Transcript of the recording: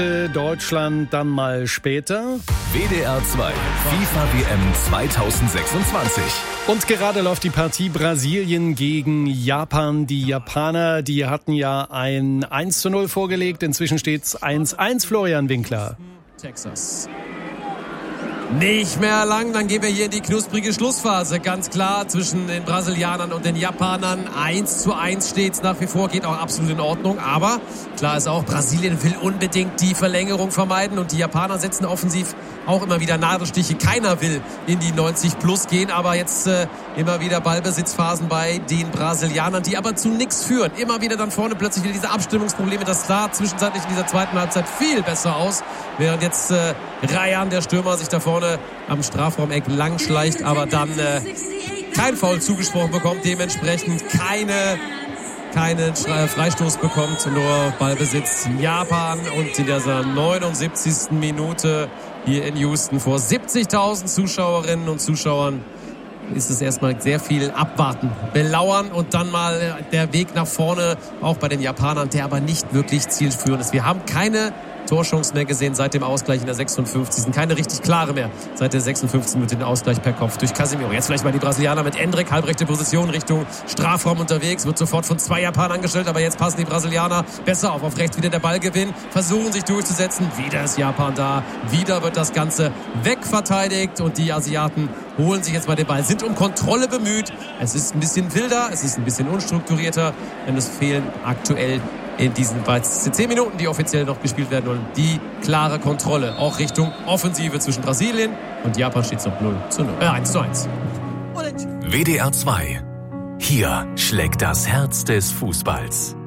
Deutschland dann mal später. WDR 2, FIFA WM 2026. Und gerade läuft die Partie Brasilien gegen Japan. Die Japaner, die hatten ja ein 1:0 vorgelegt. Inzwischen steht's 1:1. Florian Winkler. Texas. Nicht mehr lang, dann gehen wir hier in die knusprige Schlussphase. Ganz klar zwischen den Brasilianern und den Japanern. 1:1 steht's nach wie vor, geht auch absolut in Ordnung. Aber klar ist auch, Brasilien will unbedingt die Verlängerung vermeiden. Und die Japaner setzen offensiv auch immer wieder Nadelstiche. Keiner will in die 90 plus gehen. Aber jetzt immer wieder Ballbesitzphasen bei den Brasilianern, die aber zu nichts führen. Immer wieder dann vorne plötzlich wieder diese Abstimmungsprobleme. Das sah zwischenzeitlich in dieser zweiten Halbzeit viel besser aus. Während jetzt Rayan, der Stürmer, sich da vorne am Strafraumeck lang schleicht, aber dann kein Foul zugesprochen bekommt, dementsprechend keinen Freistoß bekommt, nur Ballbesitz Japan. Und in dieser 79. Minute hier in Houston vor 70.000 Zuschauerinnen und Zuschauern ist es erstmal sehr viel abwarten, belauern und dann mal der Weg nach vorne, auch bei den Japanern, der aber nicht wirklich zielführend ist. Wir haben keine Torchance mehr gesehen seit dem Ausgleich in der 56. Keine richtig klare mehr seit der 56. mit dem Ausgleich per Kopf durch Casemiro. Jetzt vielleicht mal die Brasilianer mit Endrick, halbrechte Position Richtung Strafraum unterwegs, wird sofort von 2 Japanern gestellt, aber jetzt passen die Brasilianer besser auf rechts wieder der Ballgewinn, versuchen sich durchzusetzen, wieder ist Japan da, wieder wird das Ganze wegverteidigt und die Asiaten holen sich jetzt mal den Ball, sind um Kontrolle bemüht. Es ist ein bisschen wilder, es ist ein bisschen unstrukturierter, denn es fehlen aktuell in diesen 10 Minuten, die offiziell noch gespielt werden wollen, die klare Kontrolle, auch Richtung Offensive zwischen Brasilien und Japan steht es noch 1:1. WDR 2. Hier schlägt das Herz des Fußballs.